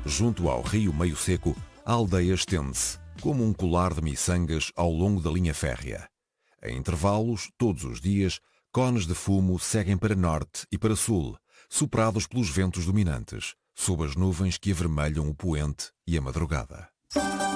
Junto ao rio Meio Seco, a aldeia estende-se, como um colar de miçangas ao longo da linha férrea. Em intervalos, todos os dias, cones de fumo seguem para norte e para sul, soprados pelos ventos dominantes, sob as nuvens que avermelham o poente e a madrugada.